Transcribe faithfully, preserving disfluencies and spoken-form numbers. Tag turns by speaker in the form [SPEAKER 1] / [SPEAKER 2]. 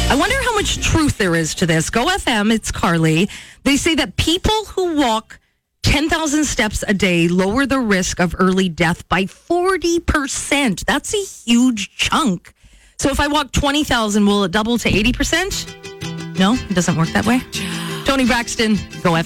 [SPEAKER 1] I wonder how much truth there is to this. Go F M, it's Carly. They say that people who walk ten thousand steps a day lower the risk of early death by forty percent. That's a huge chunk. So if I walk twenty thousand, will it double to eighty percent? No, it doesn't work that way. Tony Braxton, Go F M.